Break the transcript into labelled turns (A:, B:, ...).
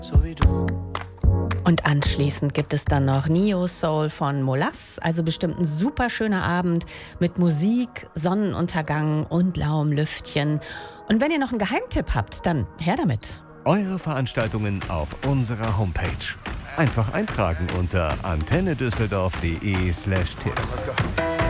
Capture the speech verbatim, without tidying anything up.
A: so wie du.
B: Und anschließend gibt es dann noch Neo Soul von Molas, also bestimmt ein super schöner Abend mit Musik, Sonnenuntergang und lauem Lüftchen. Und wenn ihr noch einen Geheimtipp habt, dann her damit.
C: Eure Veranstaltungen auf unserer Homepage. Einfach eintragen unter antennedüsseldorf punkt de slash Tipps.